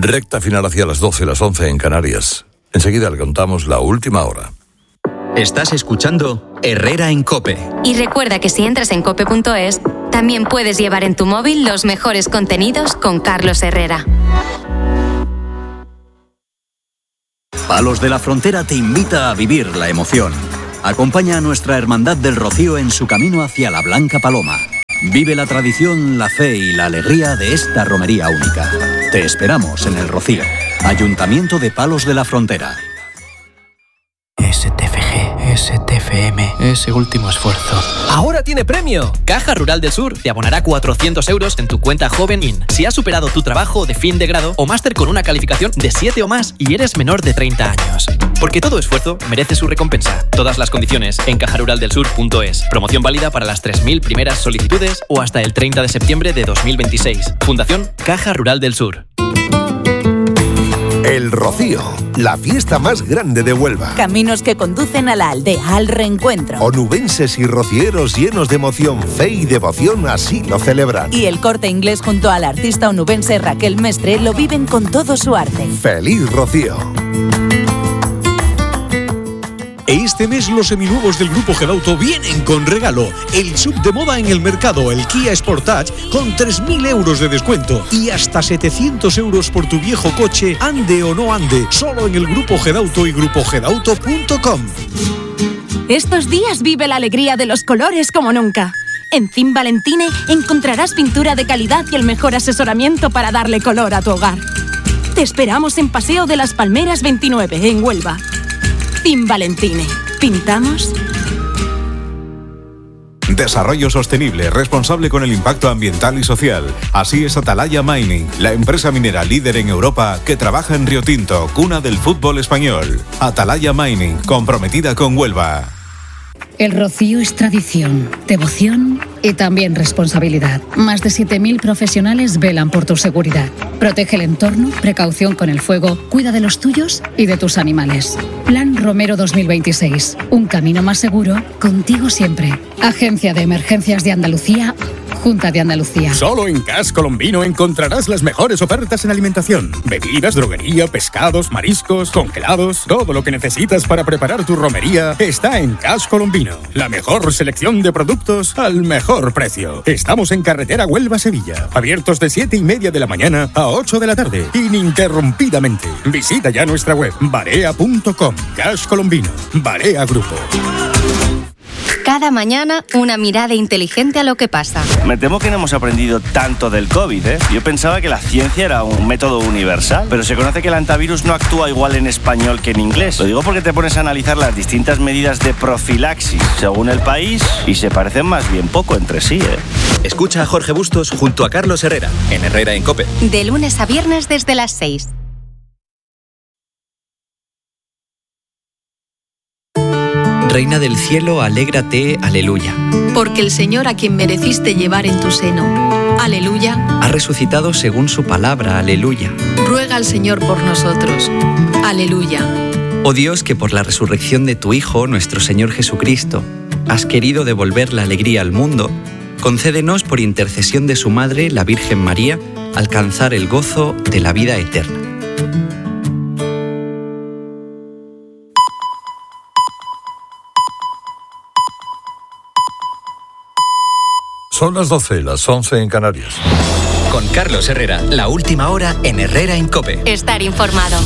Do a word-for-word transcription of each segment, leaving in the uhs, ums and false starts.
Recta final hacia las doce, las once en Canarias. Enseguida le contamos la última hora. Estás escuchando Herrera en COPE. Y recuerda que si entras en cope punto es, también puedes llevar en tu móvil los mejores contenidos con Carlos Herrera. Palos de la Frontera te invita a vivir la emoción. Acompaña a nuestra Hermandad del Rocío en su camino hacia la Blanca Paloma. Vive la tradición, la fe y la alegría de esta romería única. Te esperamos en el Rocío. Ayuntamiento de Palos de la Frontera. S T F G, S T F M, ese último esfuerzo. ¡Ahora tiene premio! Caja Rural del Sur te abonará cuatrocientos euros en tu cuenta Joven In si has superado tu trabajo de fin de grado o máster con una calificación de siete o más y eres menor de treinta años. Porque todo esfuerzo merece su recompensa. Todas las condiciones en caja rural del sur punto es. Promoción válida para las tres mil primeras solicitudes o hasta el treinta de septiembre de dos mil veintiséis. Fundación Caja Rural del Sur. El Rocío, la fiesta más grande de Huelva. Caminos que conducen a la aldea, al reencuentro. Onubenses y rocieros llenos de emoción, fe y devoción así lo celebran. Y el Corte Inglés junto a la artista onubense Raquel Mestre lo viven con todo su arte. ¡Feliz Rocío! Este mes los seminuevos del Grupo Gedauto vienen con regalo. El sub de moda en el mercado, el Kia Sportage, con tres mil euros de descuento. Y hasta setecientos euros por tu viejo coche, ande o no ande. Solo en el Grupo Gedauto y grupo gedauto punto com. Estos días vive la alegría de los colores como nunca. En Cim Valentine encontrarás pintura de calidad y el mejor asesoramiento para darle color a tu hogar. Te esperamos en Paseo de las Palmeras veintinueve, en Huelva. Cim Valentine. ¿Pintamos? Desarrollo sostenible, responsable con el impacto ambiental y social. Así es Atalaya Mining, la empresa minera líder en Europa que trabaja en Río Tinto, cuna del fútbol español. Atalaya Mining, comprometida con Huelva. El Rocío es tradición, devoción y también responsabilidad. Más de siete mil profesionales velan por tu seguridad. Protege el entorno, precaución con el fuego, cuida de los tuyos y de tus animales. Plan Romero dos mil veintiséis. Un camino más seguro, contigo siempre. Agencia de Emergencias de Andalucía, Junta de Andalucía. Solo en Cash Colombino encontrarás las mejores ofertas en alimentación. Bebidas, droguería, pescados, mariscos, congelados. Todo lo que necesitas para preparar tu romería está en Cash Colombino. La mejor selección de productos al mejor precio. Estamos en carretera Huelva-Sevilla. Abiertos de siete y media de la mañana a ocho de la tarde. Ininterrumpidamente. Visita ya nuestra web barea punto com. Cash Colombino. Barea Grupo. Cada mañana, una mirada inteligente a lo que pasa. Me temo que no hemos aprendido tanto del COVID, ¿eh? Yo pensaba que la ciencia era un método universal, pero se conoce que el antivirus no actúa igual en español que en inglés. Lo digo porque te pones a analizar las distintas medidas de profilaxis según el país y se parecen más bien poco entre sí, ¿eh? Escucha a Jorge Bustos junto a Carlos Herrera, en Herrera en COPE. De lunes a viernes desde las seis. Reina del cielo, alégrate, aleluya. Porque el Señor a quien mereciste llevar en tu seno, aleluya, ha resucitado según su palabra, aleluya. Ruega al Señor por nosotros, aleluya. Oh Dios, que por la resurrección de tu Hijo, nuestro Señor Jesucristo, has querido devolver la alegría al mundo, concédenos por intercesión de su Madre, la Virgen María, alcanzar el gozo de la vida eterna. Son las doce, las once en Canarias. Con Carlos Herrera, la última hora en Herrera en COPE. Estar informado.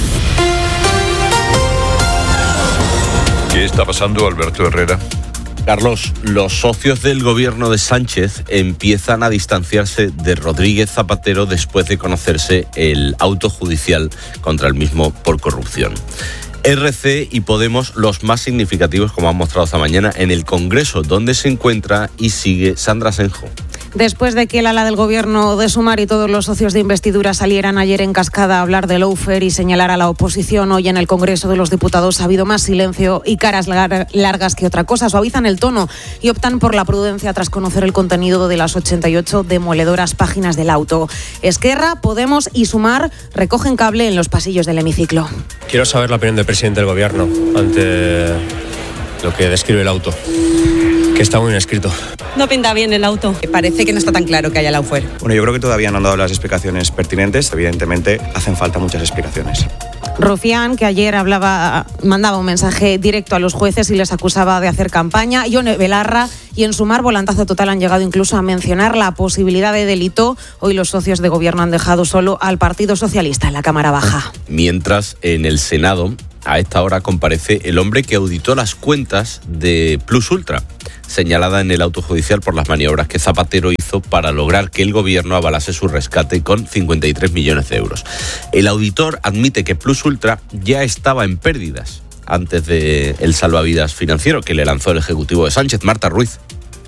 ¿Qué está pasando, Alberto Herrera? Carlos, los socios del gobierno de Sánchez empiezan a distanciarse de Rodríguez Zapatero después de conocerse el auto judicial contra el mismo por corrupción. R C y Podemos, los más significativos, como han mostrado esta mañana, en el Congreso, donde se encuentra y sigue Sandra Senjo. Después de que el ala del gobierno de Sumar y todos los socios de investidura salieran ayer en cascada a hablar de lawfare y señalar a la oposición, hoy en el Congreso de los Diputados ha habido más silencio y caras largas que otra cosa. Suavizan el tono y optan por la prudencia tras conocer el contenido de las ochenta y ocho demoledoras páginas del auto. Esquerra, Podemos y Sumar recogen cable en los pasillos del hemiciclo. Quiero saber la opinión del presidente del gobierno ante lo que describe el auto. Que está muy bien escrito. No pinta bien el auto. Parece que no está tan claro que haya lawfare. Bueno, yo creo que todavía no han dado las explicaciones pertinentes. Evidentemente, hacen falta muchas explicaciones. Rufián, que ayer hablaba, mandaba un mensaje directo a los jueces y les acusaba de hacer campaña. Ione Belarra y en Sumar, volantazo total, han llegado incluso a mencionar la posibilidad de delito. Hoy los socios de gobierno han dejado solo al Partido Socialista en la Cámara Baja. Mientras, en el Senado, a esta hora comparece el hombre que auditó las cuentas de Plus Ultra, señalada en el auto judicial por las maniobras que Zapatero hizo para lograr que el gobierno avalase su rescate con cincuenta y tres millones de euros. El auditor admite que Plus Ultra ya estaba en pérdidas antes del salvavidas financiero que le lanzó el Ejecutivo de Sánchez. Marta Ruiz.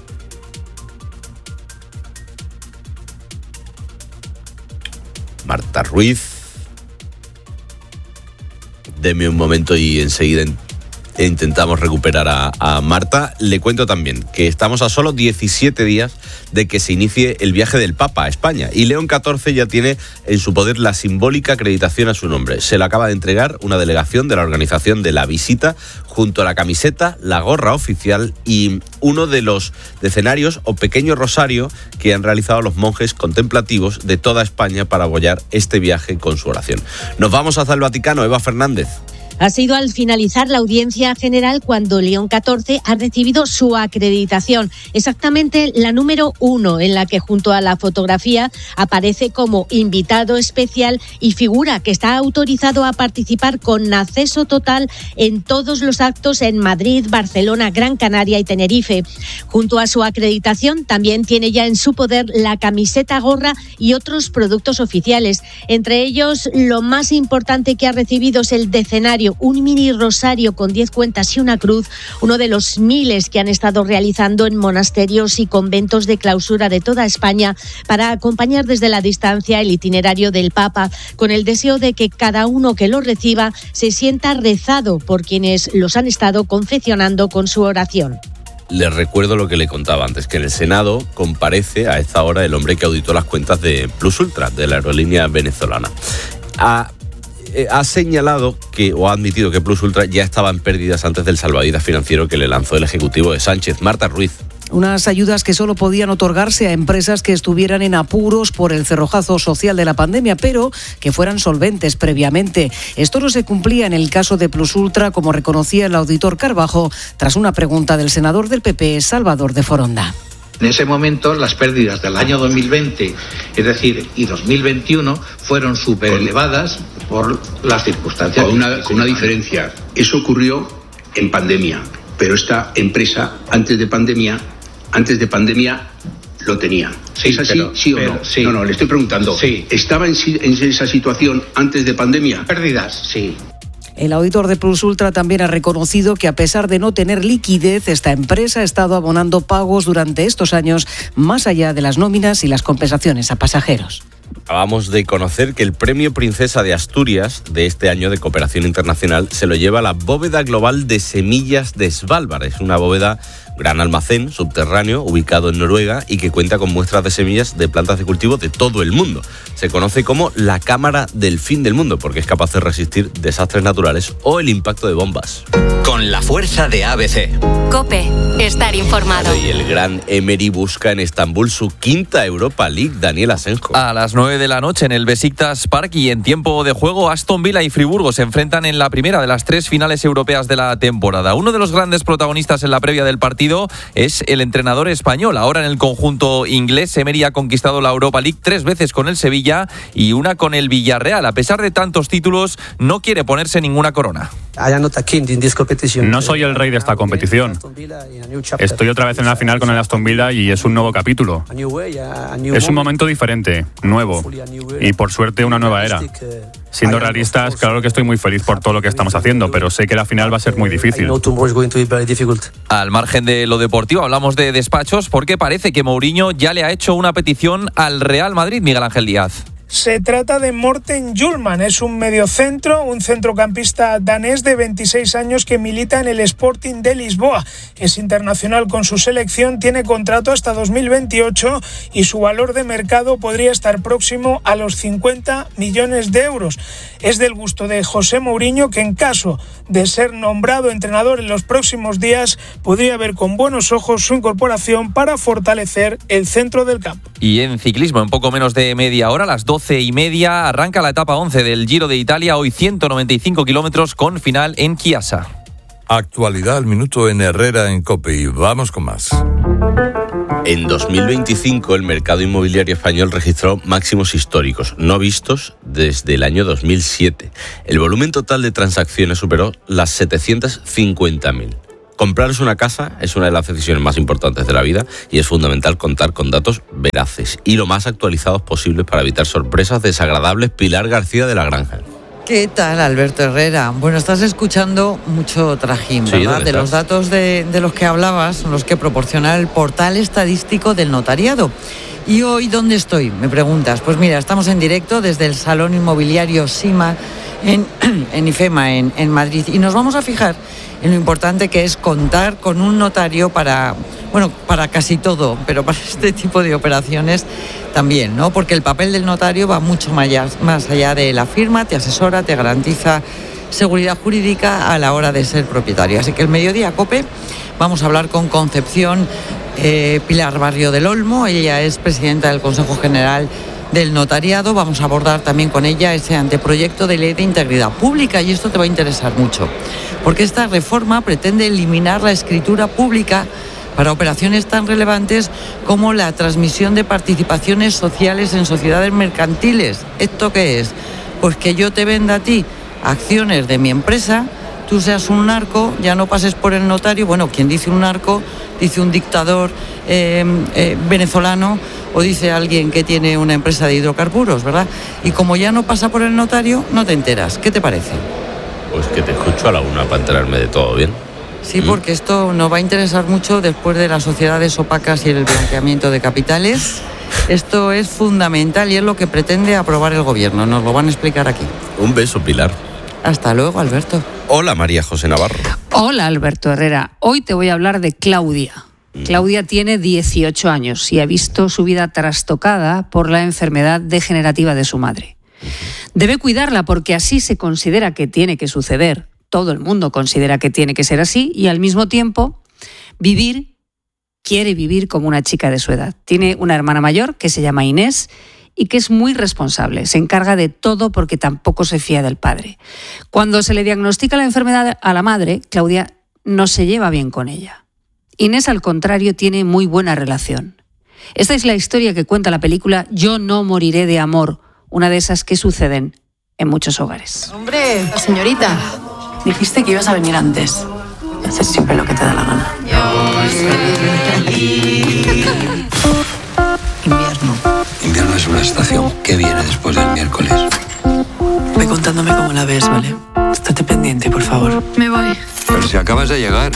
Marta Ruiz. Deme un momento y enseguida intentamos recuperar a, a Marta. Le cuento también que estamos a solo diecisiete días de que se inicie el viaje del Papa a España y León catorce ya tiene en su poder la simbólica acreditación a su nombre. Se le acaba de entregar una delegación de la organización de la visita junto a la camiseta, la gorra oficial y uno de los decenarios o pequeño rosario que han realizado los monjes contemplativos de toda España para apoyar este viaje con su oración. Nos vamos hasta el Vaticano. Eva Fernández. Ha sido al finalizar la audiencia general cuando León catorce ha recibido su acreditación, exactamente la número uno, en la que junto a la fotografía aparece como invitado especial y figura que está autorizado a participar con acceso total en todos los actos en Madrid, Barcelona, Gran Canaria y Tenerife. Junto a su acreditación también tiene ya en su poder la camiseta, gorra y otros productos oficiales. Entre ellos, lo más importante que ha recibido es el decenario, un mini rosario con diez cuentas y una cruz, uno de los miles que han estado realizando en monasterios y conventos de clausura de toda España para acompañar desde la distancia el itinerario del Papa, con el deseo de que cada uno que lo reciba se sienta rezado por quienes los han estado confeccionando con su oración. Les recuerdo lo que le contaba antes, que en el Senado comparece a esta hora el hombre que auditó las cuentas de Plus Ultra, de la aerolínea venezolana. A Ha señalado que, o ha admitido que Plus Ultra ya estaba en pérdidas antes del salvavidas financiero que le lanzó el Ejecutivo de Sánchez. Marta Ruiz. Unas ayudas que solo podían otorgarse a empresas que estuvieran en apuros por el cerrojazo social de la pandemia, pero que fueran solventes previamente. Esto no se cumplía en el caso de Plus Ultra, como reconocía el auditor Carbajo, tras una pregunta del senador del P P, Salvador de Foronda. En ese momento las pérdidas del año dos mil veinte, es decir, y dos mil veintiuno, fueron súper elevadas por las circunstancias. Con una, con una diferencia. Eso ocurrió en pandemia, pero esta empresa antes de pandemia, antes de pandemia lo tenía. Sí, ¿Es así? pero, ¿Sí o pero, no? Sí. No, no, le estoy preguntando. Sí. ¿Estaba en, en esa situación antes de pandemia? Pérdidas, sí. El auditor de Plus Ultra también ha reconocido que a pesar de no tener liquidez, esta empresa ha estado abonando pagos durante estos años más allá de las nóminas y las compensaciones a pasajeros. Acabamos de conocer que el Premio Princesa de Asturias de este año de cooperación internacional se lo lleva la Bóveda Global de Semillas de Svalbard. Es una bóveda, gran almacén subterráneo ubicado en Noruega y que cuenta con muestras de semillas de plantas de cultivo de todo el mundo. Se conoce como la cámara del fin del mundo porque es capaz de resistir desastres naturales o el impacto de bombas. Con la fuerza de A B C. COPE. Estar informado. Y el gran Emery busca en Estambul su quinta Europa League. Daniel Asenjo. A las nueve de la noche en el Besiktas Park y en tiempo de juego Aston Villa y Friburgo se enfrentan en la primera de las tres finales europeas de la temporada. Uno de los grandes protagonistas en la previa del partido es el entrenador español. Ahora en el conjunto inglés, Emery ha conquistado la Europa League tres veces con el Sevilla y una con el Villarreal. A pesar de tantos títulos, no quiere ponerse ninguna corona. No soy el rey de esta competición. Estoy otra vez en la final con el Aston Villa y es un nuevo capítulo. Es un momento diferente, nuevo, y por suerte una nueva era. Siendo realistas, claro que estoy muy feliz por todo lo que estamos haciendo, pero sé que la final va a ser muy difícil. Al margen de lo deportivo, hablamos de despachos porque parece que Mourinho ya le ha hecho una petición al Real Madrid, Miguel Ángel Díaz. Se trata de Morten Hjulmand, es un mediocentro, un centrocampista danés de veintiséis años que milita en el Sporting de Lisboa. Es internacional con su selección, tiene contrato hasta dos mil veintiocho y su valor de mercado podría estar próximo a los cincuenta millones de euros. Es del gusto de José Mourinho, que en caso de ser nombrado entrenador en los próximos días, podría ver con buenos ojos su incorporación para fortalecer el centro del campo. Y en ciclismo, en poco menos de media hora, a las doce y media, arranca la etapa once del Giro de Italia, hoy ciento noventa y cinco kilómetros con final en Chiasa. Actualidad al minuto en Herrera en COPE y vamos con más. En dos mil veinticinco el mercado inmobiliario español registró máximos históricos, no vistos desde el año dos mil siete. El volumen total de transacciones superó las setecientas cincuenta mil. Comprarse una casa es una de las decisiones más importantes de la vida y es fundamental contar con datos veraces y lo más actualizados posibles para evitar sorpresas desagradables. Pilar García de la Granja. ¿Qué tal, Alberto Herrera? Bueno, estás escuchando mucho trajín, ¿verdad? Sí, de los datos de, de los que hablabas, son los que proporciona el portal estadístico del notariado. ¿Y hoy dónde estoy? Me preguntas. Pues mira, estamos en directo desde el Salón Inmobiliario SIMA en, en IFEMA, en, en Madrid, y nos vamos a fijar en lo importante que es contar con un notario para, bueno, para casi todo, pero para este tipo de operaciones también, ¿no? Porque el papel del notario va mucho más allá, más allá de la firma, te asesora, te garantiza seguridad jurídica a la hora de ser propietario. Así que el Mediodía COPE vamos a hablar con Concepción eh, Pilar Barrio del Olmo, ella es presidenta del Consejo General del Notariado. Vamos a abordar también con ella ese anteproyecto de ley de integridad pública y esto te va a interesar mucho, porque esta reforma pretende eliminar la escritura pública para operaciones tan relevantes como la transmisión de participaciones sociales en sociedades mercantiles. ¿Esto qué es? Pues que yo te venda a ti acciones de mi empresa, tú seas un narco, ya no pases por el notario. Bueno, quien dice un narco, dice un dictador eh, eh, venezolano o dice alguien que tiene una empresa de hidrocarburos, ¿verdad? Y como ya no pasa por el notario, no te enteras. ¿Qué te parece? Pues que te escucho a la una para enterarme de todo, ¿bien? Sí, porque esto nos va a interesar mucho después de las sociedades opacas y el blanqueamiento de capitales. Esto es fundamental y es lo que pretende aprobar el gobierno. Nos lo van a explicar aquí. Un beso, Pilar. Hasta luego, Alberto. Hola, María José Navarro. Hola, Alberto Herrera. Hoy te voy a hablar de Claudia. Mm. Claudia tiene dieciocho años y ha visto su vida trastocada por la enfermedad degenerativa de su madre. Debe cuidarla porque así se considera que tiene que suceder. Todo el mundo considera que tiene que ser así y al mismo tiempo vivir, quiere vivir como una chica de su edad. Tiene una hermana mayor que se llama Inés y que es muy responsable. Se encarga de todo porque tampoco se fía del padre. Cuando se le diagnostica la enfermedad a la madre, Claudia no se lleva bien con ella. Inés, al contrario, tiene muy buena relación. Esta es la historia que cuenta la película Yo no moriré de amor, una de esas que suceden en muchos hogares. Hombre, señorita, dijiste que ibas a venir antes. Haces siempre lo que te da la gana. Invierno. Invierno es una estación que viene después del miércoles. Ve contándome cómo la ves, ¿vale? Estate pendiente, por favor. Me voy. Pero si acabas de llegar.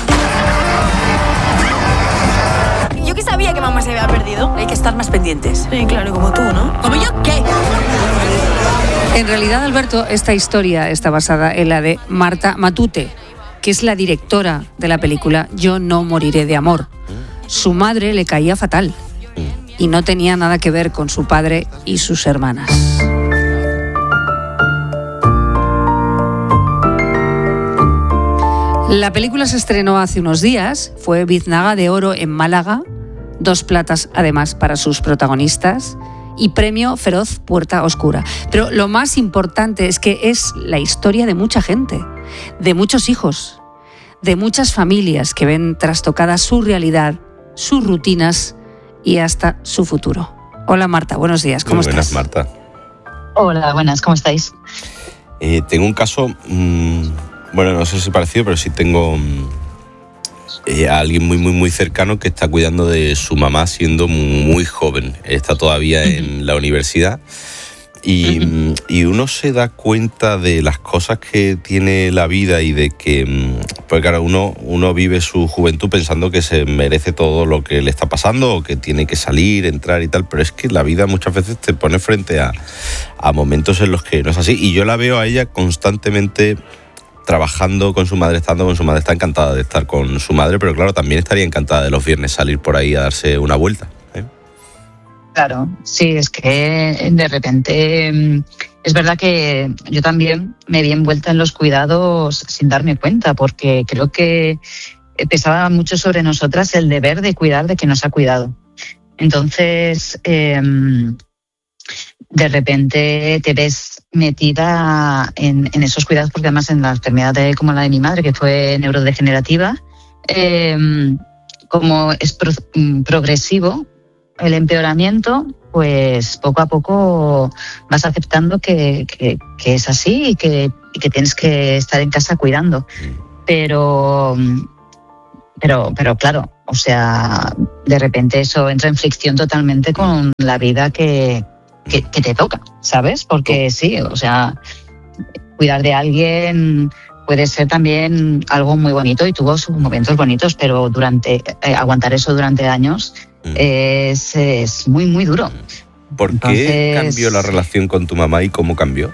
Yo que sabía que mamá se había perdido. Hay que estar más pendientes. Sí, claro, como tú, ¿no? ¿Como yo qué? En realidad, Alberto, esta historia está basada en la de Marta Matute, que es la directora de la película Yo no moriré de amor. Su madre le caía fatal y no tenía nada que ver con su padre y sus hermanas. La película se estrenó hace unos días, fue Biznaga de Oro en Málaga, dos platas además para sus protagonistas y premio Feroz Puerta Oscura. Pero lo más importante es que es la historia de mucha gente, de muchos hijos, de muchas familias que ven trastocada su realidad, sus rutinas y hasta su futuro. Hola Marta, buenos días, ¿cómo Muy buenas, estás? Marta. Hola, buenas, ¿cómo estáis? Eh, tengo un caso, mmm, bueno, no sé si parecido, pero sí tengo mmm, eh, a alguien muy, muy, muy cercano que está cuidando de su mamá siendo muy joven. Está todavía en la universidad y, y uno se da cuenta de las cosas que tiene la vida y de que, pues claro, uno, uno vive su juventud pensando que se merece todo lo que le está pasando o que tiene que salir, entrar y tal, pero es que la vida muchas veces te pone frente a, a momentos en los que no es así. Y yo la veo a ella constantemente trabajando con su madre, estando con su madre. Está encantada de estar con su madre, pero claro, también estaría encantada de los viernes salir por ahí a darse una vuelta. Claro, sí, es que de repente es verdad que yo también me vi envuelta en los cuidados sin darme cuenta, porque creo que pesaba mucho sobre nosotras el deber de cuidar de quien nos ha cuidado. Entonces, eh, de repente te ves metida en, en esos cuidados, porque además en la enfermedad de, como la de mi madre, que fue neurodegenerativa, eh, como es pro, progresivo el empeoramiento, pues poco a poco vas aceptando que, que, que es así y que, y que tienes que estar en casa cuidando. Pero, pero, pero claro, o sea, de repente eso entra en fricción totalmente con la vida que, que, que te toca, ¿sabes? Porque sí, o sea, cuidar de alguien puede ser también algo muy bonito y tuvo sus momentos bonitos, pero durante eh, aguantar eso durante años Es, es muy, muy duro. ¿Por Entonces, qué cambió la relación con tu mamá y cómo cambió?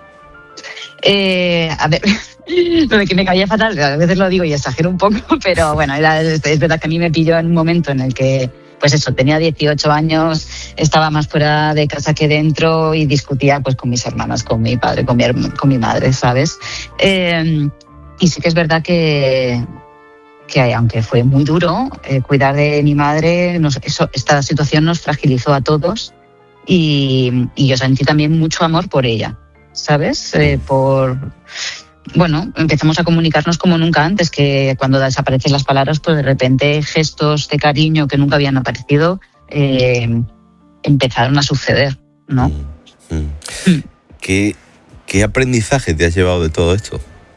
Eh, a ver, lo de que me caía fatal, a veces lo digo y exagero un poco, pero bueno, era, es verdad que a mí me pilló en un momento en el que, pues eso, tenía dieciocho años, estaba más fuera de casa que dentro y discutía pues con mis hermanas, con mi padre, con mi, con mi madre, ¿sabes? Eh, y sí que es verdad que... que aunque fue muy duro, eh, cuidar de mi madre, nos, eso, esta situación nos fragilizó a todos y, y yo sentí también mucho amor por ella, ¿sabes? Eh, por Bueno, empezamos a comunicarnos como nunca antes, que cuando desaparecen las palabras, pues de repente gestos de cariño que nunca habían aparecido eh, empezaron a suceder, ¿no? Mm, mm. ¿Qué, ¿Qué aprendizaje te has llevado de todo esto?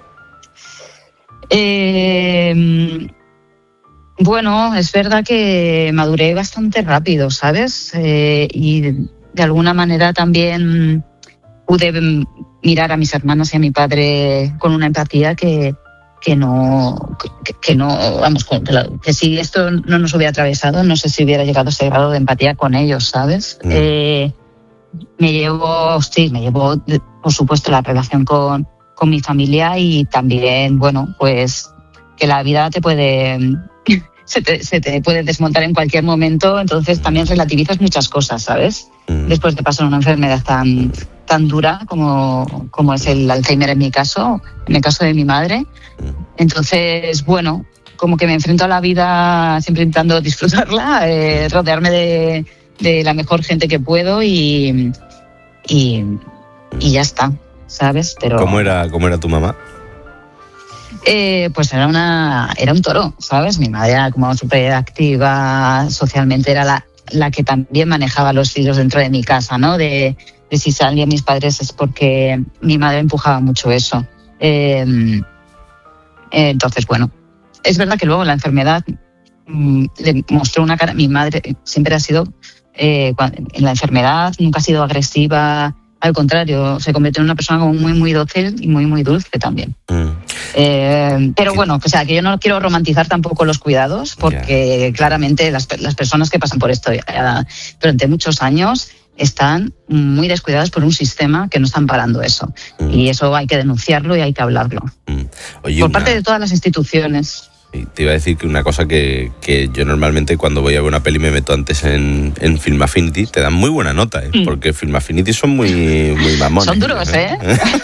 Eh, bueno, es verdad que maduré bastante rápido, ¿sabes? Eh, y de alguna manera también pude mirar a mis hermanas y a mi padre con una empatía que, que no, que, que no, vamos, que si esto no nos hubiera atravesado, no sé si hubiera llegado a ese grado de empatía con ellos, ¿sabes? Mm. Eh, me llevo, sí, me llevo, por supuesto, la relación con con mi familia y también, bueno, pues que la vida te puede, se te, se te puede desmontar en cualquier momento, entonces también relativizas muchas cosas, ¿sabes? Mm. Después de pasar una enfermedad tan, tan dura como, como es el Alzheimer en mi caso, en el caso de mi madre. Entonces, bueno, como que me enfrento a la vida siempre intentando disfrutarla, eh, rodearme de, de la mejor gente que puedo y, y, y ya está. ¿Sabes? Pero ¿Cómo era, cómo era tu mamá? Eh, pues era una era un toro, ¿sabes? Mi madre era como súper activa socialmente, era la, la que también manejaba los hilos dentro de mi casa, ¿no? De, de si salían mis padres es porque mi madre empujaba mucho eso. Eh, entonces, bueno, es verdad que luego la enfermedad mmm, le mostró una cara. Mi madre siempre ha sido, eh, en la enfermedad, nunca ha sido agresiva. Al contrario, se convirtió en una persona como muy, muy dócil y muy, muy dulce también. Mm. Eh, pero bueno, o sea, que yo no quiero romantizar tampoco los cuidados, porque yeah. claramente las, las personas que pasan por esto eh, durante muchos años están muy descuidadas por un sistema que no está amparando eso. Mm. Y eso hay que denunciarlo y hay que hablarlo. Mm. Oye, por una... parte de todas las instituciones. Te iba a decir que una cosa que, que yo normalmente cuando voy a ver una peli me meto antes en, en Film Affinity, te dan muy buena nota, ¿eh? Mm. Porque Film Affinity son muy, muy mamones. Son duros, ¿eh?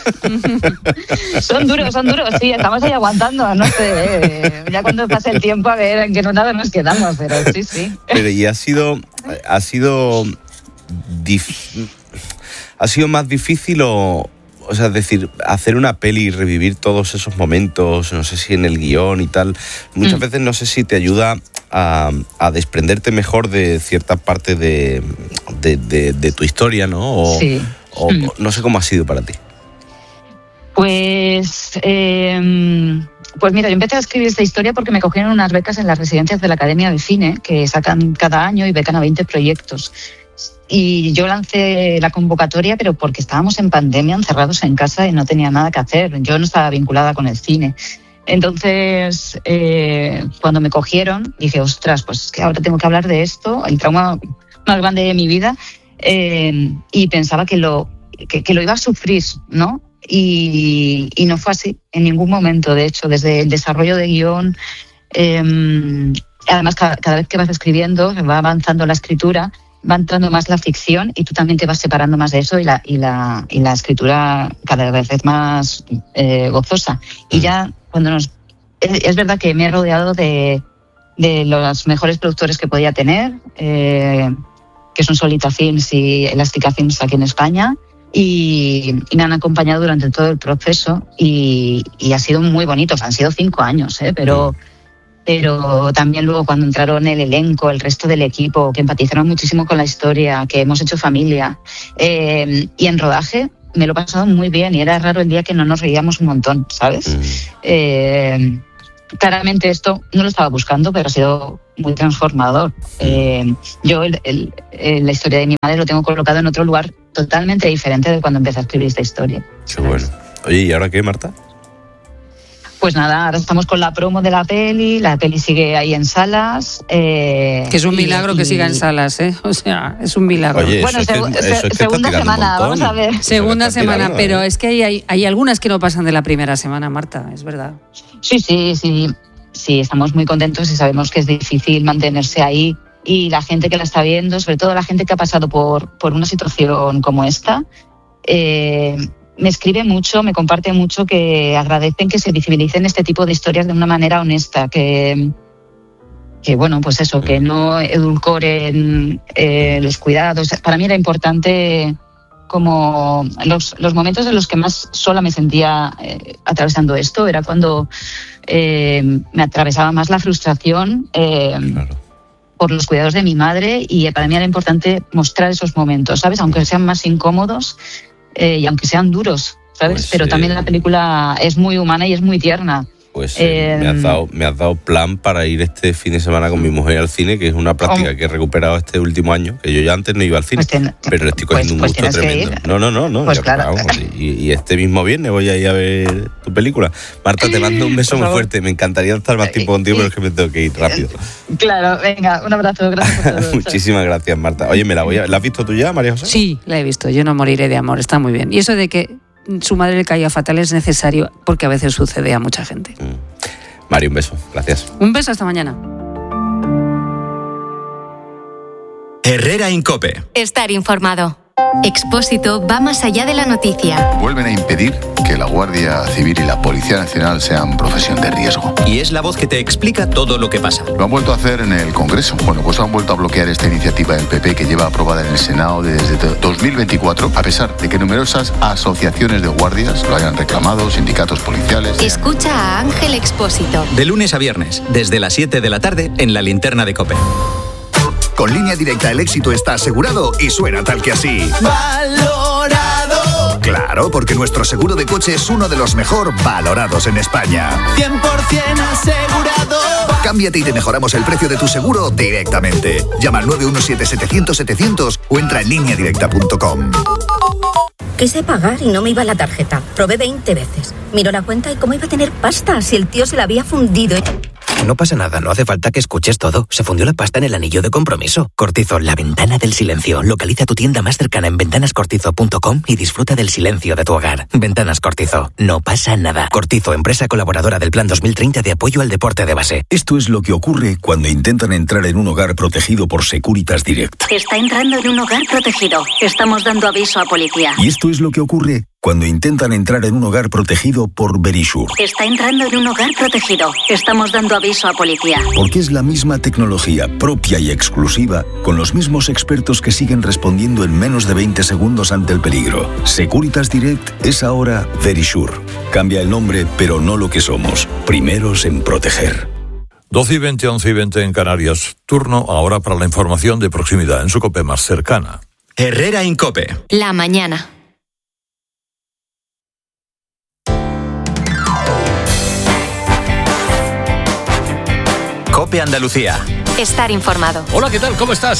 son duros, son duros, sí, estamos ahí aguantando, no sé, eh, ya cuando pase el tiempo a ver en qué nota nos quedamos, pero sí, sí. Pero y ha sido, ha sido, dif- ha sido más difícil o... O sea, es decir, hacer una peli y revivir todos esos momentos, no sé si en el guión y tal, muchas mm. veces no sé si te ayuda a, a desprenderte mejor de cierta parte de, de, de, de tu historia, ¿no? O, sí. o mm. no sé cómo ha sido para ti. Pues, eh, pues mira, yo empecé a escribir esta historia porque me cogieron unas becas en las residencias de la Academia de Cine, que sacan cada año y becan a veinte proyectos. y yo lancé la convocatoria, pero porque estábamos en pandemia, encerrados en casa y no tenía nada que hacer. Yo no estaba vinculada con el cine. Entonces, eh, cuando me cogieron, dije, ostras, pues es que ahora tengo que hablar de esto, el trauma más grande de mi vida, eh, y pensaba que lo, que, que lo iba a sufrir, ¿no? Y, y no fue así en ningún momento. De hecho, desde el desarrollo de guión, eh, además cada, cada vez que vas escribiendo, va avanzando la escritura, va entrando más la ficción y tú también te vas separando más de eso y la, y la, y la escritura cada vez es más eh, gozosa. Y ya cuando nos... Es, es verdad que me he rodeado de, de los mejores productores que podía tener, eh, que son Solita Films y Elástica Films aquí en España, y, y me han acompañado durante todo el proceso y, y ha sido muy bonito. Han sido cinco años, ¿eh? pero... pero también luego cuando entraron el elenco, el resto del equipo, que empatizaron muchísimo con la historia, que hemos hecho familia. Eh, y en rodaje me lo he pasado muy bien y era raro el día que no nos reíamos un montón, ¿sabes? Mm. Eh, claramente esto no lo estaba buscando, pero ha sido muy transformador. Eh, yo el, el, el, la historia de mi madre lo tengo colocado en otro lugar totalmente diferente de cuando empecé a escribir esta historia. Qué bueno. Oye, ¿y ahora qué, Marta? Pues nada, ahora estamos con la promo de la peli, la peli sigue ahí en salas. Eh, que es un milagro y, que siga en salas, ¿eh? O sea, es un milagro. Oye, bueno, eso seg- es que, eso es que segunda semana, vamos a ver. Segunda semana, tirando, pero ¿eh? es que hay, hay, hay algunas que no pasan de la primera semana, Marta, es verdad. Sí, sí, sí, sí, estamos muy contentos y sabemos que es difícil mantenerse ahí. Y la gente que la está viendo, sobre todo la gente que ha pasado por, por una situación como esta, eh, me escribe mucho, me comparte mucho, que agradecen que se visibilicen este tipo de historias de una manera honesta, que, que bueno, pues eso, que no edulcoren eh, los cuidados. Para mí era importante, como los, los momentos en los que más sola me sentía eh, atravesando esto, era cuando eh, me atravesaba más la frustración eh, claro. por los cuidados de mi madre, y para mí era importante mostrar esos momentos, ¿sabes? Aunque sean más incómodos, Eh, y aunque sean duros, ¿sabes? Pues, Pero eh, también la película es muy humana y es muy tierna. Pues eh, eh, me, has dado, me has dado plan para ir este fin de semana con mi mujer al cine, que es una práctica oh. que he recuperado este último año, que yo ya antes no iba al cine, pues ten, pero le estoy cogiendo pues, un gusto pues tremendo. No, no, no, no. Pues claro. Vamos, y, y este mismo viernes voy a ir a ver tu película. Marta, te mando un beso muy fuerte. Me encantaría estar más tiempo contigo, pero es que me tengo que ir rápido. Claro, venga, un abrazo, gracias por todo. Muchísimas gracias, Marta. Oye, ¿me la voy a... ¿la has visto tú ya, María José? Sí, la he visto. Yo no moriré de amor, está muy bien. Y eso de que su madre le caía fatal es necesario, porque a veces sucede a mucha gente. Mm. Mari, un beso. Gracias. Un beso, hasta mañana. Herrera Incope. Estar informado. Expósito va más allá de la noticia. Vuelven a impedir que la Guardia Civil y la Policía Nacional sean profesión de riesgo. Y es la voz que te explica todo lo que pasa. Lo han vuelto a hacer en el Congreso. Bueno, pues han vuelto a bloquear esta iniciativa del P P que lleva aprobada en el Senado desde dos mil veinticuatro, a pesar de que numerosas asociaciones de guardias lo hayan reclamado, sindicatos policiales. Escucha a Ángel Expósito. De lunes a viernes, desde las siete de la tarde, en la Linterna de COPE. Con Línea Directa el éxito está asegurado y suena tal que así. ¡Valorado! Claro, porque nuestro seguro de coche es uno de los mejor valorados en España. cien por ciento asegurado. Cámbiate y te mejoramos el precio de tu seguro directamente. Llama al nueve uno siete, setecientos, setecientos o entra en línea directa punto com. Quise pagar y no me iba la tarjeta. Probé veinte veces. Miró la cuenta y cómo iba a tener pasta si el tío se la había fundido. No pasa nada, no hace falta que escuches todo. Se fundió la pasta en el anillo de compromiso. Cortizo, la ventana del silencio. Localiza tu tienda más cercana en ventanas cortizo punto com y disfruta del silencio de tu hogar. Ventanas Cortizo. No pasa nada. Cortizo, empresa colaboradora del Plan dos mil treinta de apoyo al deporte de base. Esto es lo que ocurre cuando intentan entrar en un hogar protegido por Securitas Direct. Está entrando en un hogar protegido. Estamos dando aviso a policía. Y esto es lo que ocurre cuando intentan entrar en un hogar protegido por Verisure. Está entrando en un hogar protegido. Estamos dando aviso a policía. Porque es la misma tecnología propia y exclusiva, con los mismos expertos que siguen respondiendo en menos de veinte segundos ante el peligro. Securitas Direct es ahora Verisure. Cambia el nombre, pero no lo que somos. Primeros en proteger. doce y veinte, once y veinte en Canarias. Turno ahora para la información de proximidad en su COPE más cercana. Herrera Incope. La mañana. COPE Andalucía. Estar informado. Hola, ¿qué tal? ¿Cómo estás?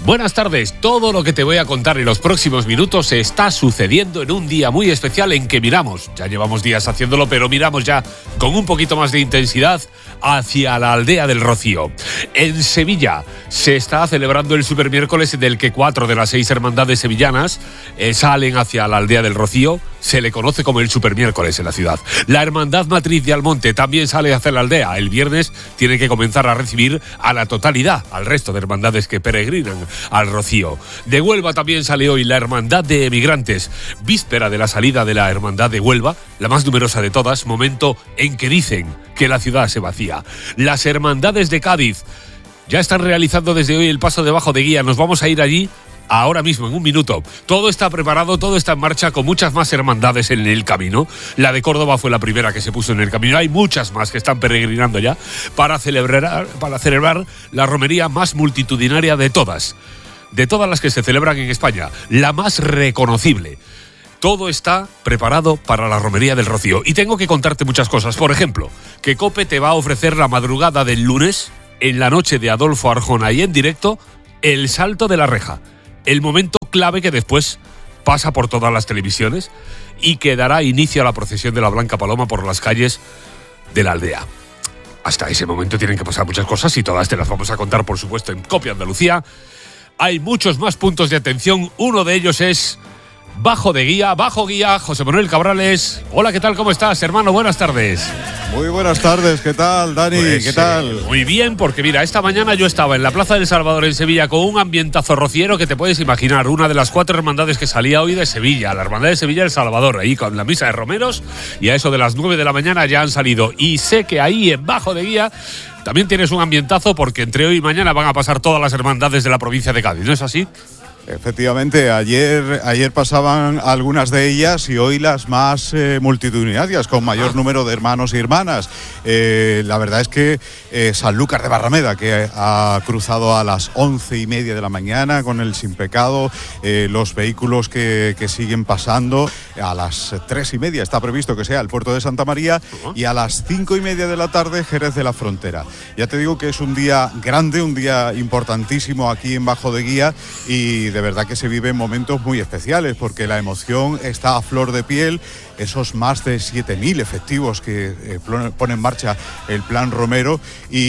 Buenas tardes. Todo lo que te voy a contar en los próximos minutos está sucediendo en un día muy especial en que miramos, ya llevamos días haciéndolo, pero miramos ya con un poquito más de intensidad hacia la aldea del Rocío. En Sevilla se está celebrando el Supermiércoles, del que cuatro de las seis hermandades sevillanas eh, salen hacia la aldea del Rocío. Se le conoce como el Supermiércoles en la ciudad. La Hermandad Matriz de Almonte también sale hacia la aldea. El viernes tiene que comenzar a recibir a la totalidad, al resto de hermandades que peregrinan al Rocío. De Huelva también sale hoy la Hermandad de Emigrantes, víspera de la salida de la Hermandad de Huelva, la más numerosa de todas, momento en que dicen que la ciudad se vacía. Las hermandades de Cádiz ya están realizando desde hoy el paso de Bajo de Guía. Nos vamos a ir allí ahora mismo, en un minuto. Todo está preparado, todo está en marcha, con muchas más hermandades en el camino. La de Córdoba fue la primera que se puso en el camino. Hay muchas más que están peregrinando ya para celebrar, para celebrar la romería más multitudinaria de todas. De todas las que se celebran en España. La más reconocible. Todo está preparado para la romería del Rocío. Y tengo que contarte muchas cosas. Por ejemplo, que COPE te va a ofrecer la madrugada del lunes, en la noche de Adolfo Arjona y en directo, el salto de la reja. El momento clave que después pasa por todas las televisiones y que dará inicio a la procesión de la Blanca Paloma por las calles de la aldea. Hasta ese momento tienen que pasar muchas cosas y todas te las vamos a contar, por supuesto, en Copia Andalucía. Hay muchos más puntos de atención. Uno de ellos es Bajo de Guía. Bajo Guía, José Manuel Cabrales. Hola, ¿qué tal? ¿Cómo estás, hermano? Buenas tardes. Muy buenas tardes. ¿Qué tal, Dani? Pues, ¿Qué tal? Eh, muy bien, porque mira, esta mañana yo estaba en la Plaza del Salvador en Sevilla con un ambientazo rociero que te puedes imaginar. Una de las cuatro hermandades que salía hoy de Sevilla, la Hermandad de Sevilla del Salvador, ahí con la misa de romeros, y a eso de las nueve de la mañana ya han salido. Y sé que ahí en Bajo de Guía también tienes un ambientazo, porque entre hoy y mañana van a pasar todas las hermandades de la provincia de Cádiz, ¿no es así? Efectivamente, ayer, ayer pasaban algunas de ellas y hoy las más eh, multitudinarias, con mayor número de hermanos y hermanas. Eh, la verdad es que eh, Sanlúcar de Barrameda, que ha cruzado a las once y media de la mañana con el Sin Pecado, eh, los vehículos que, que siguen pasando, a las tres y media está previsto que sea el puerto de Santa María, y a las cinco y media de la tarde Jerez de la Frontera. Ya te digo que es un día grande, un día importantísimo aquí en Bajo de Guía, y de verdad que se viven momentos muy especiales porque la emoción está a flor de piel. Esos más de siete mil efectivos que eh, pone en marcha el Plan Romero,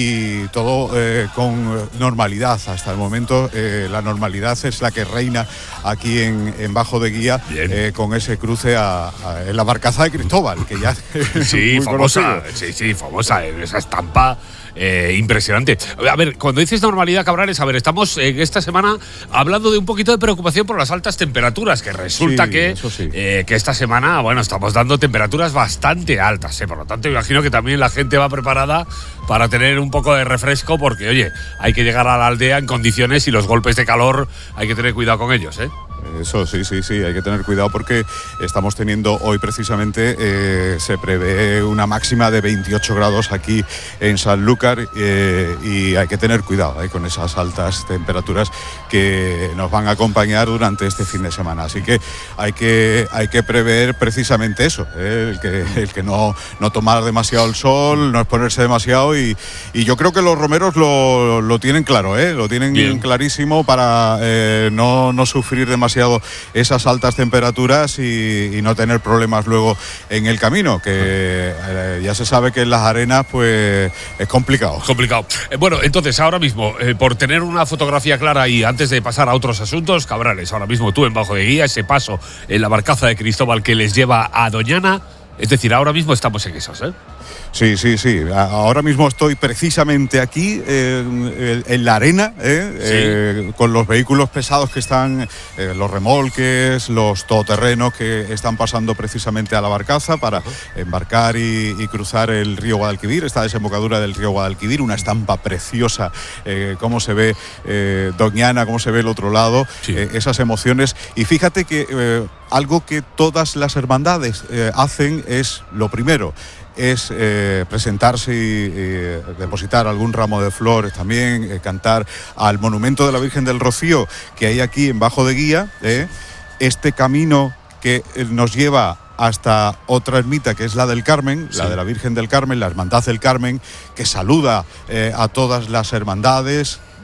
y todo eh, con normalidad. Hasta el momento eh, la normalidad es la que reina aquí en, en Bajo de Guía, eh, con ese cruce a, a, en la barcaza de Cristóbal, que ya sí, muy famosa, conocido. sí, sí, famosa, esa estampa. Eh, impresionante. A ver, cuando dices normalidad, Cabrales, a ver, estamos en esta semana hablando de un poquito de preocupación por las altas temperaturas, que resulta Sí, que, eso sí. eh, que esta semana, bueno, estamos dando temperaturas bastante altas, eh, por lo tanto, imagino que también la gente va preparada para tener un poco de refresco, porque, oye, hay que llegar a la aldea en condiciones y los golpes de calor hay que tener cuidado con ellos, ¿eh? Eso sí, sí, sí, hay que tener cuidado porque estamos teniendo hoy precisamente, eh, se prevé una máxima de veintiocho grados aquí en Sanlúcar, eh, y hay que tener cuidado eh, con esas altas temperaturas que nos van a acompañar durante este fin de semana. Así que hay que, hay que prever precisamente eso, eh, el que, el que no, no tomar demasiado el sol, no exponerse demasiado, y, y yo creo que los romeros lo, lo tienen claro, eh, lo tienen Bien. clarísimo para eh, no, no sufrir demasiado esas altas temperaturas y, y no tener problemas luego en el camino, que eh, ya se sabe que en las arenas pues es complicado. Complicado. Eh, bueno, entonces ahora mismo, eh, por tener una fotografía clara y antes de pasar a otros asuntos, Cabrales, ahora mismo tú en Bajo de Guía, ese paso en la barcaza de Cristóbal que les lleva a Doñana, es decir, ahora mismo estamos en esas, ¿eh? Sí, sí, sí. Ahora mismo estoy precisamente aquí, eh, en la arena, eh, Sí. eh, con los vehículos pesados que están, eh, los remolques, los todoterrenos que están pasando precisamente a la barcaza para embarcar y, y cruzar el río Guadalquivir, esta desembocadura del río Guadalquivir, una estampa preciosa, eh, cómo se ve eh, Doñana, cómo se ve el otro lado, Sí. eh, esas emociones. Y fíjate que eh, algo que todas las hermandades eh, hacen es lo primero, es eh, presentarse y eh, depositar algún ramo de flores también, eh, cantar al monumento de la Virgen del Rocío que hay aquí en Bajo de Guía, eh, este camino que eh, nos lleva hasta otra ermita que es la del Carmen, sí. la de la Virgen del Carmen, la Hermandad del Carmen, que saluda eh, a todas las hermandades,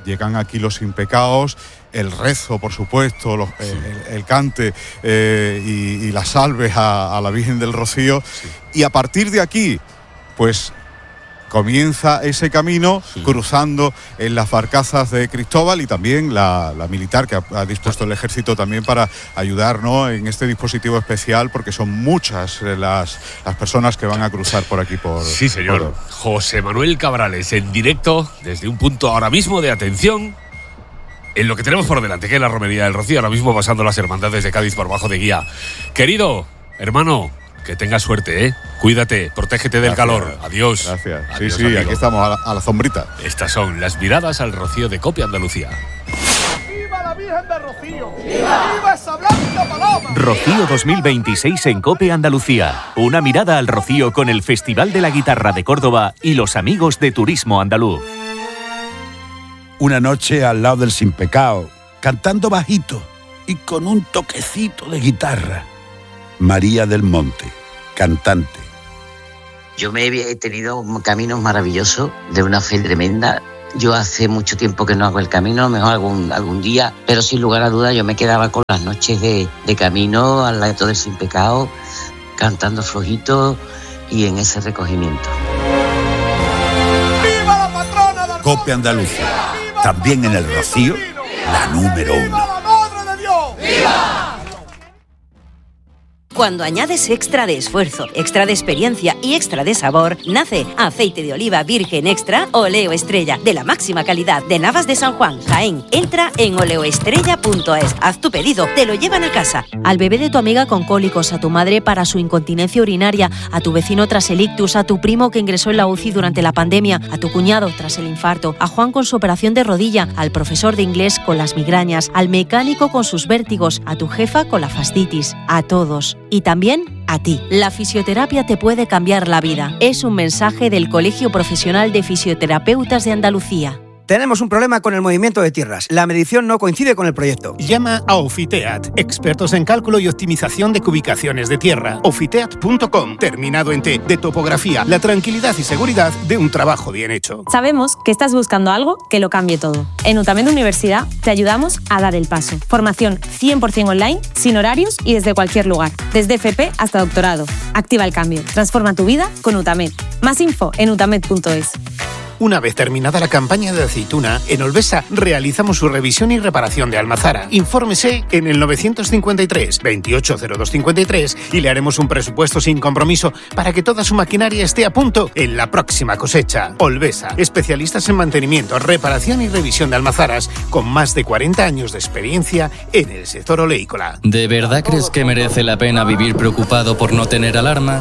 llegan aquí los impecados, el rezo, por supuesto, los, sí. el, el cante eh, y, y las salves a, a la Virgen del Rocío. Sí. Y a partir de aquí, pues comienza ese camino sí. cruzando en las barcazas de Cristóbal y también la, la militar que ha, ha dispuesto el ejército también para ayudar, ¿no?, en este dispositivo especial, porque son muchas las, las personas que van a cruzar por aquí. por Sí, señor. Por... José Manuel Cabrales, en directo desde un punto ahora mismo de atención en lo que tenemos por delante, que es la Romería del Rocío, ahora mismo pasando las hermandades de Cádiz por bajo de guía. Querido hermano, que tengas suerte, ¿eh? Cuídate, protégete del Gracias. calor. Adiós. Gracias. Adiós, sí, sí, amigo. Aquí estamos a la, a la sombrita. Estas son las miradas al Rocío de Cope Andalucía. ¡Viva la Virgen del Rocío! ¡Viva, ¡Viva esa blanca paloma! Rocío dos mil veintiséis en Cope Andalucía. Una mirada al Rocío con el Festival de la Guitarra de Córdoba y los amigos de Turismo Andaluz. Una noche al lado del Sin Pecado, cantando bajito y con un toquecito de guitarra. María del Monte, cantante. Yo me he tenido caminos maravillosos, de una fe tremenda. Yo hace mucho tiempo que no hago el camino, a lo mejor algún, algún día, pero sin lugar a dudas yo me quedaba con las noches de, de camino al lado del Sin Pecado, cantando flojito y en ese recogimiento. ¡Viva la patrona del Cope Andalucía, también en el Rocío, la número uno. ¡Viva la Madre de Dios! ¡Viva! Cuando añades extra de esfuerzo, extra de experiencia y extra de sabor, nace aceite de oliva virgen extra Oleo Estrella, de la máxima calidad de Navas de San Juan, Jaén. Entra en oleoestrella punto es, haz tu pedido, te lo llevan a casa. Al bebé de tu amiga con cólicos, a tu madre para su incontinencia urinaria, a tu vecino tras el ictus, a tu primo que ingresó en la U C I durante la pandemia, a tu cuñado tras el infarto, a Juan con su operación de rodilla, al profesor de inglés con las migrañas, al mecánico con sus vértigos, a tu jefa con la fascitis, a todos. Y también a ti. La fisioterapia te puede cambiar la vida. Es un mensaje del Colegio Profesional de Fisioterapeutas de Andalucía. Tenemos un problema con el movimiento de tierras. La medición no coincide con el proyecto. Llama a Ofiteat, expertos en cálculo y optimización de cubicaciones de tierra. Ofiteat punto com, terminado en T, de topografía, la tranquilidad y seguridad de un trabajo bien hecho. Sabemos que estás buscando algo que lo cambie todo. En UTAMED Universidad te ayudamos a dar el paso. Formación cien por ciento online, sin horarios y desde cualquier lugar. Desde F P hasta doctorado. Activa el cambio. Transforma tu vida con UTAMED. Más info en utamed punto es. Una vez terminada la campaña de aceituna, en Olvesa realizamos su revisión y reparación de almazara. Infórmese en el novecientos cincuenta y tres, veintiocho cero dos cincuenta y tres y le haremos un presupuesto sin compromiso para que toda su maquinaria esté a punto en la próxima cosecha. Olvesa, especialistas en mantenimiento, reparación y revisión de almazaras, con más de cuarenta años de experiencia en el sector oleícola. ¿De verdad crees que merece la pena vivir preocupado por no tener alarma?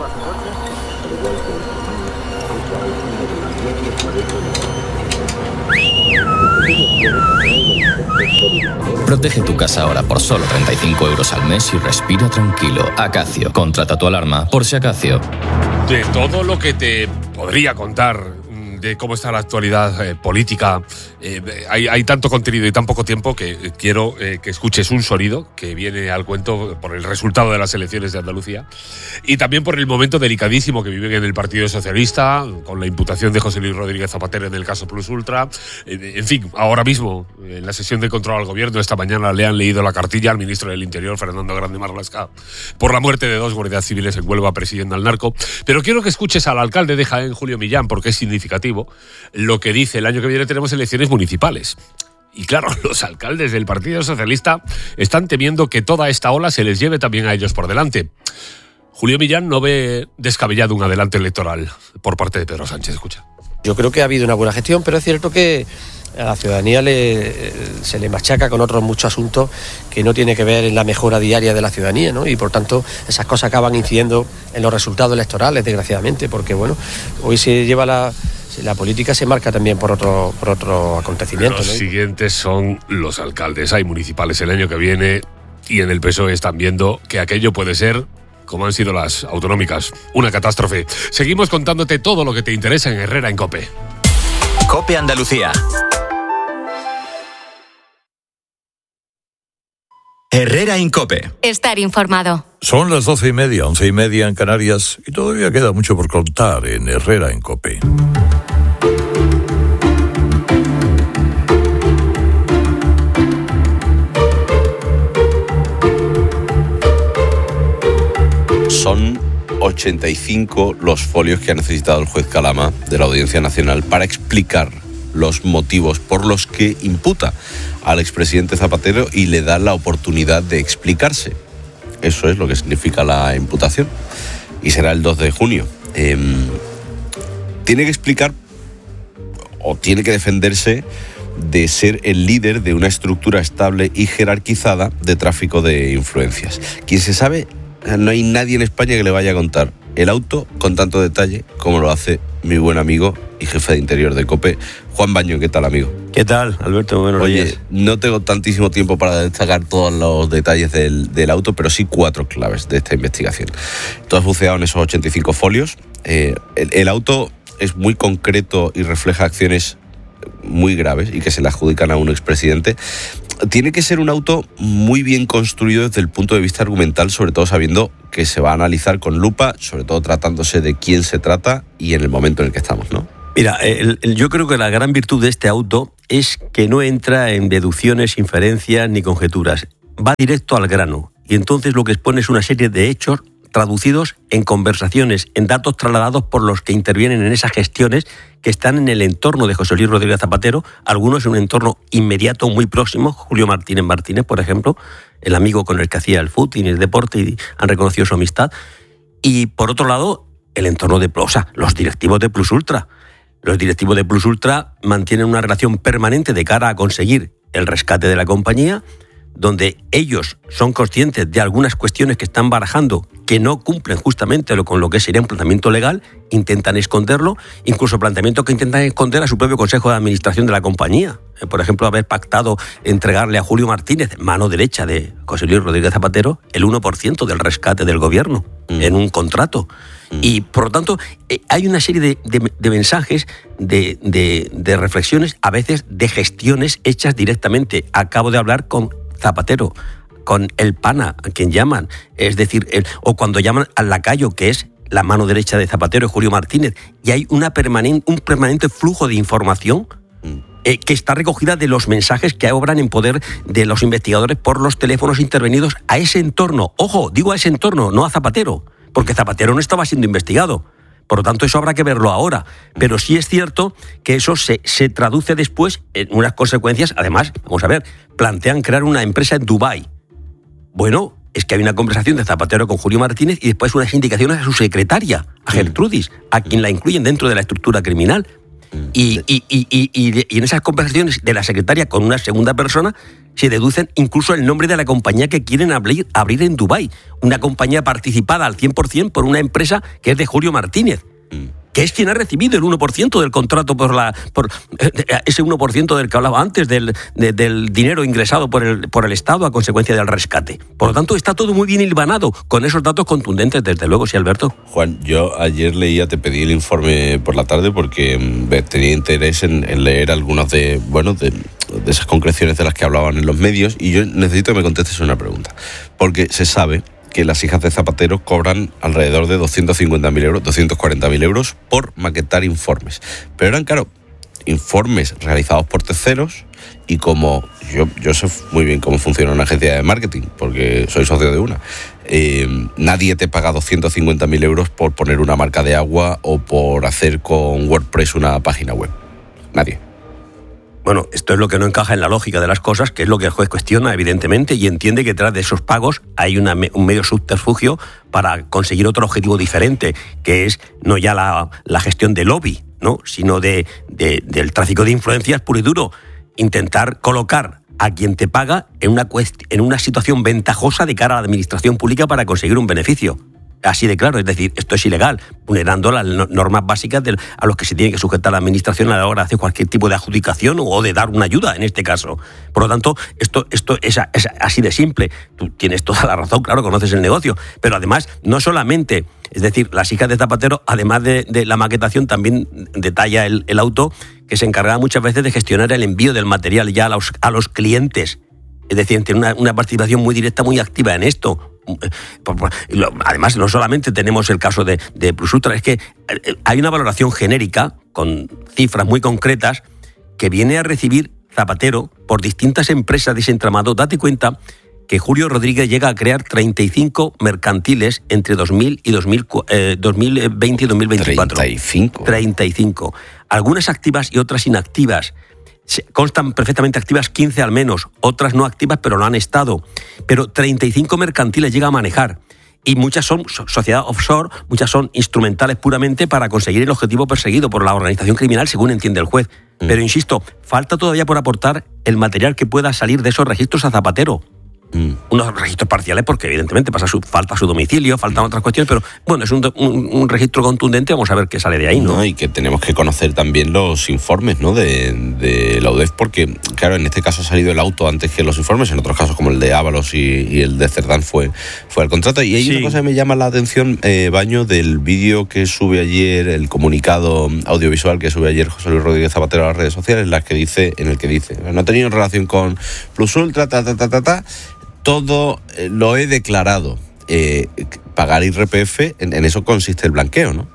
Protege tu casa ahora por solo treinta y cinco euros al mes y respira tranquilo. Acacio, contrata tu alarma por si Acacio. De todo lo que te podría contar de cómo está la actualidad eh, política, eh, hay, hay tanto contenido y tan poco tiempo que quiero eh, que escuches un sonido que viene al cuento por el resultado de las elecciones de Andalucía y también por el momento delicadísimo que viven en el Partido Socialista con la imputación de José Luis Rodríguez Zapatero en el caso Plus Ultra. Eh, en fin, ahora mismo en la sesión de control al gobierno esta mañana le han leído la cartilla al ministro del Interior, Fernando Grande Marlaska, por la muerte de dos guardias civiles en Huelva persiguiendo al narco. Pero quiero que escuches al alcalde de Jaén, Julio Millán, porque es significativo lo que dice. El año que viene tenemos elecciones municipales. Y claro, los alcaldes del Partido Socialista están temiendo que toda esta ola se les lleve también a ellos por delante. Julio Millán no ve descabellado un adelante electoral por parte de Pedro Sánchez. Escucha. Yo creo que ha habido una buena gestión, pero es cierto que a la ciudadanía le, se le machaca con otros muchos asuntos que no tiene que ver en la mejora diaria de la ciudadanía, ¿no? Y por tanto esas cosas acaban incidiendo en los resultados electorales, desgraciadamente, porque bueno, hoy se lleva la... La política se marca también por otro, por otro acontecimiento. Los ¿no? siguientes son los alcaldes. Hay municipales el año que viene y en el P S O E están viendo que aquello puede ser, como han sido las autonómicas, una catástrofe. Seguimos contándote todo lo que te interesa en Herrera en COPE. COPE Andalucía. Herrera en COPE. Estar informado. Son las doce y media, once y media en Canarias y todavía queda mucho por contar en Herrera en COPE. Son ochenta y cinco los folios que ha necesitado el juez Calama de la Audiencia Nacional para explicar los motivos por los que imputa al expresidente Zapatero y le da la oportunidad de explicarse. Eso es lo que significa la imputación. Y será el dos de junio. Eh, tiene que explicar o tiene que defenderse de ser el líder de una estructura estable y jerarquizada de tráfico de influencias. Quien se sabe, no hay nadie en España que le vaya a contar el auto con tanto detalle como lo hace mi buen amigo y jefe de interior de COPE, Juan Baño. ¿Qué tal, amigo? ¿Qué tal, Alberto? Buenos Oye, días. No tengo tantísimo tiempo para destacar todos los detalles del, del auto, pero sí cuatro claves de esta investigación. Tú has buceado en esos ochenta y cinco folios. Eh, el, el auto es muy concreto y refleja acciones muy graves y que se le adjudican a un expresidente. Tiene que ser un auto muy bien construido desde el punto de vista argumental, sobre todo sabiendo que se va a analizar con lupa, sobre todo tratándose de quién se trata y en el momento en el que estamos, ¿no? Mira, el, el, yo creo que la gran virtud de este auto es que no entra en deducciones, inferencias ni conjeturas. Va directo al grano y entonces lo que expone es una serie de hechos traducidos en conversaciones, en datos trasladados por los que intervienen en esas gestiones que están en el entorno de José Luis Rodríguez Zapatero, algunos en un entorno inmediato, muy próximo. Julio Martínez Martínez, por ejemplo, el amigo con el que hacía el fútbol y el deporte, y han reconocido su amistad. Y por otro lado, el entorno de, o sea, los directivos de Plus Ultra. Los directivos de Plus Ultra mantienen una relación permanente de cara a conseguir el rescate de la compañía, donde ellos son conscientes de algunas cuestiones que están barajando que no cumplen justamente lo, con lo que sería un planteamiento legal, intentan esconderlo, incluso planteamientos que intentan esconder a su propio Consejo de Administración de la compañía. Eh, por ejemplo, haber pactado entregarle a Julio Martínez, mano derecha de José Luis Rodríguez Zapatero, el uno por ciento del rescate del gobierno mm. en un contrato. Mm. Y, por lo tanto, eh, hay una serie de, de, de mensajes, de, de, de reflexiones, a veces de gestiones hechas directamente. Acabo de hablar con Zapatero, con el pana, a quien llaman, es decir, el, o cuando llaman al lacayo, que es la mano derecha de Zapatero, Julio Martínez, y hay una permanente, un permanente flujo de información eh, que está recogida de los mensajes que obran en poder de los investigadores por los teléfonos intervenidos a ese entorno. Ojo, digo a ese entorno, no a Zapatero, porque Zapatero no estaba siendo investigado. Por lo tanto, eso habrá que verlo ahora. Pero sí es cierto que eso se, se traduce después en unas consecuencias. Además, vamos a ver, plantean crear una empresa en Dubái. Bueno, es que hay una conversación de Zapatero con Julio Martínez y después unas indicaciones a su secretaria, a Gertrudis, a quien la incluyen dentro de la estructura criminal. Y, y, y, y, y, y en esas conversaciones de la secretaria con una segunda persona se deducen incluso el nombre de la compañía que quieren abrir, abrir en Dubái. Una compañía participada al cien por ciento por una empresa que es de Julio Martínez, que es quien ha recibido el uno por ciento del contrato por la por ese uno por ciento del que hablaba antes, del, de, del dinero ingresado por el, por el Estado a consecuencia del rescate. Por lo tanto, está todo muy bien hilvanado con esos datos contundentes, desde luego, sí, Alberto. Juan, yo ayer leía, te pedí el informe por la tarde porque mmm, tenía interés en, en leer algunas de, bueno, de, de esas concreciones de las que hablaban en los medios, y yo necesito que me contestes una pregunta, porque se sabe que las hijas de Zapatero cobran alrededor de doscientos cincuenta mil euros, doscientos cuarenta mil euros por maquetar informes. Pero eran, claro, informes realizados por terceros, y como yo, yo sé muy bien cómo funciona una agencia de marketing, porque soy socio de una, eh, nadie te paga doscientos cincuenta mil euros por poner una marca de agua o por hacer con WordPress una página web. Nadie. Bueno, esto es lo que no encaja en la lógica de las cosas, que es lo que el juez cuestiona, evidentemente, y entiende que detrás de esos pagos hay una, un medio subterfugio para conseguir otro objetivo diferente, que es no ya la, la gestión de lobby, ¿no?, sino de, de, del tráfico de influencias puro y duro. Intentar colocar a quien te paga en una, cuest- en una situación ventajosa de cara a la administración pública para conseguir un beneficio. Así de claro, es decir, esto es ilegal, vulnerando las normas básicas de, a los que se tiene que sujetar la administración a la hora de hacer cualquier tipo de adjudicación o de dar una ayuda en este caso. Por lo tanto, esto, esto es, es así de simple. Tú tienes toda la razón, claro, conoces el negocio, pero además, no solamente, es decir, las hijas de Zapatero, además de, de la maquetación, también detalla el, el auto que se encargaba muchas veces de gestionar el envío del material ya a los, a los clientes. Es decir, tiene una, una participación muy directa, muy activa en esto. Además, no solamente tenemos el caso de, de Plus Ultra, es que hay una valoración genérica con cifras muy concretas que viene a recibir Zapatero por distintas empresas de ese entramado. Date cuenta que Julio Rodríguez llega a crear treinta y cinco mercantiles entre dos mil y dos mil, eh, dos mil veinte y dos mil veinticuatro. treinta y cinco. treinta y cinco. Algunas activas y otras inactivas. Constan perfectamente activas quince al menos, otras no activas pero no han estado. Pero treinta y cinco mercantiles llega a manejar. Y muchas son sociedades offshore, muchas son instrumentales puramente para conseguir el objetivo perseguido por la organización criminal, según entiende el juez. Mm. Pero insisto, falta todavía por aportar el material que pueda salir de esos registros a Zapatero. Mm. Unos registros parciales porque evidentemente pasa su, falta su domicilio, faltan otras cuestiones, pero bueno, es un, un, un registro contundente, vamos a ver qué sale de ahí, ¿no? No, y que tenemos que conocer también los informes, ¿no?, de, de la U D E F, porque claro, en este caso ha salido el auto antes que los informes, en otros casos como el de Ábalos y, y el de Cerdán fue, fue el contrato. Y hay sí. una cosa que me llama la atención, eh, Baño, del vídeo que sube ayer, el comunicado audiovisual que sube ayer José Luis Rodríguez Zapatero a las redes sociales, en, las que dice, en el que dice, no ha tenido relación con Plus Ultra, ta, ta, ta, ta, ta, todo eh, lo he declarado. Eh, pagar I R P F, en, en eso consiste el blanqueo, ¿no?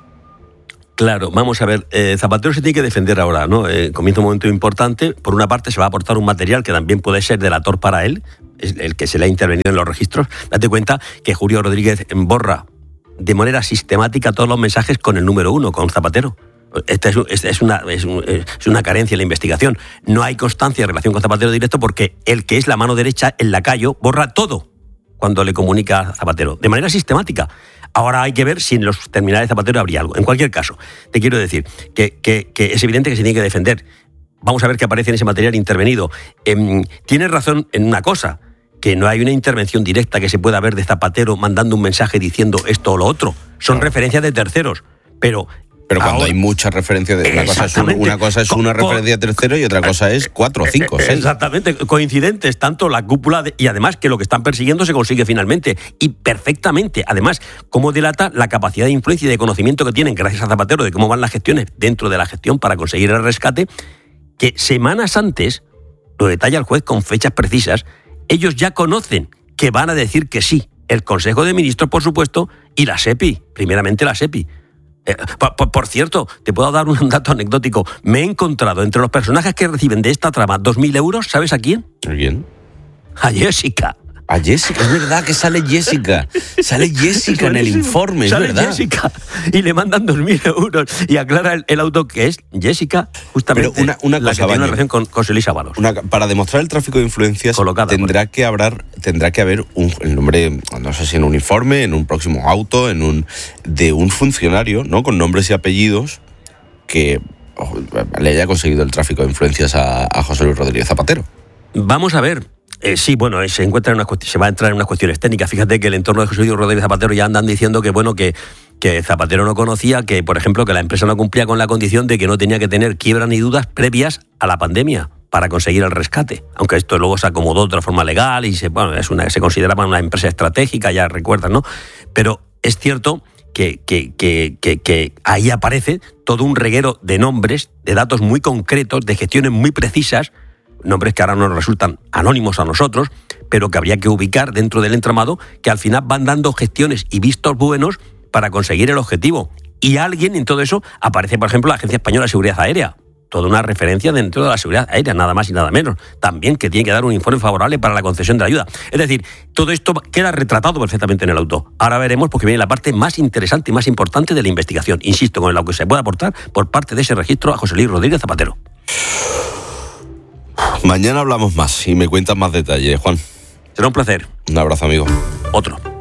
Claro, vamos a ver, eh, Zapatero se tiene que defender ahora, ¿no? Eh, comienza un momento importante. Por una parte se va a aportar un material que también puede ser delator para él, es el que se le ha intervenido en los registros. Date cuenta que Julio Rodríguez borra de manera sistemática todos los mensajes con el número uno, con Zapatero. Esta es, es, es, una, es, un, es una carencia en la investigación. No hay constancia de relación con Zapatero directo porque el que es la mano derecha, el lacayo, borra todo cuando le comunica a Zapatero, de manera sistemática. Ahora hay que ver si en los terminales de Zapatero habría algo. En cualquier caso, te quiero decir que, que, que es evidente que se tiene que defender. Vamos a ver qué aparece en ese material intervenido. Eh, tienes razón en una cosa, que no hay una intervención directa que se pueda ver de Zapatero mandando un mensaje diciendo esto o lo otro. Son no. referencias de terceros, pero... Pero cuando ahora, hay muchas referencias, de, una, cosa es un, una cosa es una con, referencia de tercero y otra cosa es cuatro, cinco, seis. Exactamente, coincidentes, tanto la cúpula de, y además que lo que están persiguiendo se consigue finalmente y perfectamente. Además, cómo delata la capacidad de influencia y de conocimiento que tienen gracias a Zapatero de cómo van las gestiones dentro de la gestión para conseguir el rescate, que semanas antes, lo detalla el juez con fechas precisas, ellos ya conocen que van a decir que sí. El Consejo de Ministros, por supuesto, y la SEPI, primeramente la SEPI. Eh, por, por, por cierto, te puedo dar un dato anecdótico. Me he encontrado entre los personajes que reciben de esta trama dos mil euros, ¿sabes a quién? ¿A quién? A Jessica. A Jessica, es verdad que sale Jessica. Sale Jessica en el informe, es sale verdad. Jessica y le mandan dos mil euros y aclara el, el auto que es Jessica, justamente. Pero una, una la cosa, que tiene Baño, una relación con José Luis Ábalos. Una, para demostrar el tráfico de influencias Colocada, tendrá que haber, tendrá que haber un, el nombre, no sé si en un informe, en un próximo auto, en un de un funcionario, ¿no? Con nombres y apellidos que oh, le haya conseguido el tráfico de influencias a, a José Luis Rodríguez Zapatero. Vamos a ver. Eh, sí, bueno, eh, se encuentra en una cuest- se va a entrar en unas cuestiones técnicas. Fíjate que el entorno de José Luis Rodríguez Zapatero ya andan diciendo que bueno que, que Zapatero no conocía, que por ejemplo que la empresa no cumplía con la condición de que no tenía que tener quiebra ni dudas previas a la pandemia para conseguir el rescate. Aunque esto luego se acomodó de otra forma legal y se, bueno, es una, se consideraba una empresa estratégica, ya recuerdan, ¿no? Pero es cierto que, que, que, que, que ahí aparece todo un reguero de nombres, de datos muy concretos, de gestiones muy precisas, nombres que ahora nos resultan anónimos a nosotros, pero que habría que ubicar dentro del entramado, que al final van dando gestiones y vistos buenos para conseguir el objetivo. Y alguien en todo eso aparece, por ejemplo, la Agencia Española de Seguridad Aérea, toda una referencia dentro de la seguridad aérea, nada más y nada menos. También que tiene que dar un informe favorable para la concesión de la ayuda. Es decir, todo esto queda retratado perfectamente en el auto. Ahora veremos, porque viene la parte más interesante y más importante de la investigación. Insisto, con lo que se puede aportar por parte de ese registro a José Luis Rodríguez Zapatero. Mañana hablamos más y me cuentas más detalles, Juan. Será un placer. Un abrazo, amigo. Otro.